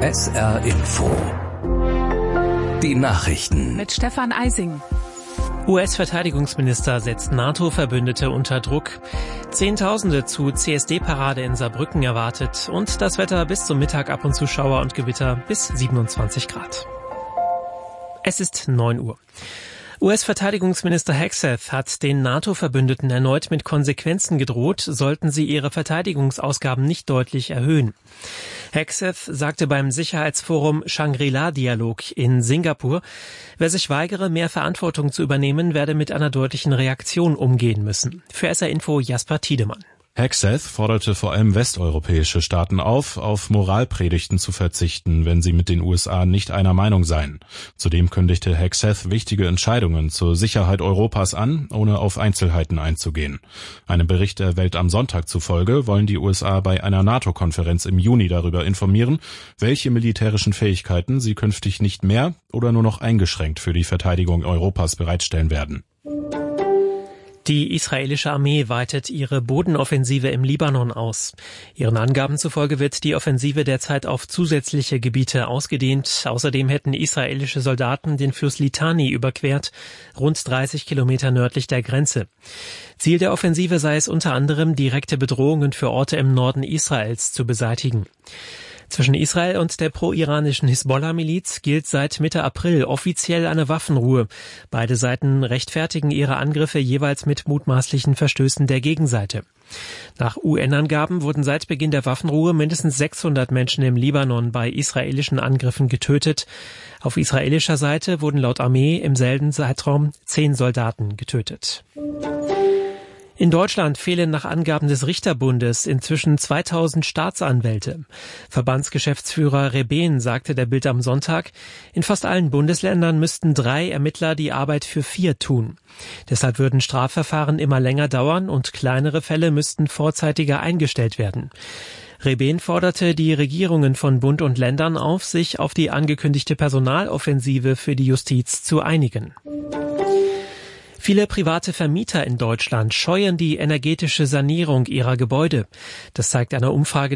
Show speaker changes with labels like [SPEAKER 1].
[SPEAKER 1] SR Info. Die Nachrichten.
[SPEAKER 2] Mit Stefan Eising.
[SPEAKER 3] US-Verteidigungsminister setzt NATO-Verbündete unter Druck. Zehntausende zu CSD-Parade in Saarbrücken erwartet. Und das Wetter bis zum Mittag ab und zu Schauer und Gewitter bis 27 Grad. Es ist 9 Uhr. US-Verteidigungsminister Hegseth hat den NATO-Verbündeten erneut mit Konsequenzen gedroht, sollten sie ihre Verteidigungsausgaben nicht deutlich erhöhen. Hegseth sagte beim Sicherheitsforum Shangri-La-Dialog in Singapur, wer sich weigere, mehr Verantwortung zu übernehmen, werde mit einer deutlichen Reaktion umgehen müssen. Für SR Info Jasper Tiedemann.
[SPEAKER 4] Hegseth forderte vor allem westeuropäische Staaten auf Moralpredigten zu verzichten, wenn sie mit den USA nicht einer Meinung seien. Zudem kündigte Hegseth wichtige Entscheidungen zur Sicherheit Europas an, ohne auf Einzelheiten einzugehen. Einem Bericht der Welt am Sonntag zufolge wollen die USA bei einer NATO-Konferenz im Juni darüber informieren, welche militärischen Fähigkeiten sie künftig nicht mehr oder nur noch eingeschränkt für die Verteidigung Europas bereitstellen werden.
[SPEAKER 3] Die israelische Armee weitet ihre Bodenoffensive im Libanon aus. Ihren Angaben zufolge wird die Offensive derzeit auf zusätzliche Gebiete ausgedehnt. Außerdem hätten israelische Soldaten den Fluss Litani überquert, rund 30 Kilometer nördlich der Grenze. Ziel der Offensive sei es unter anderem, direkte Bedrohungen für Orte im Norden Israels zu beseitigen. Zwischen Israel und der pro-iranischen Hisbollah-Miliz gilt seit Mitte April offiziell eine Waffenruhe. Beide Seiten rechtfertigen ihre Angriffe jeweils mit mutmaßlichen Verstößen der Gegenseite. Nach UN-Angaben wurden seit Beginn der Waffenruhe mindestens 600 Menschen im Libanon bei israelischen Angriffen getötet. Auf israelischer Seite wurden laut Armee im selben Zeitraum 10 Soldaten getötet. In Deutschland fehlen nach Angaben des Richterbundes inzwischen 2000 Staatsanwälte. Verbandsgeschäftsführer Rebehn sagte der Bild am Sonntag, in fast allen Bundesländern müssten 3 Ermittler die Arbeit für 4 tun. Deshalb würden Strafverfahren immer länger dauern und kleinere Fälle müssten vorzeitiger eingestellt werden. Rebehn forderte die Regierungen von Bund und Ländern auf, sich auf die angekündigte Personaloffensive für die Justiz zu einigen. Viele private Vermieter in Deutschland scheuen die energetische Sanierung ihrer Gebäude. Das zeigt eine Umfrage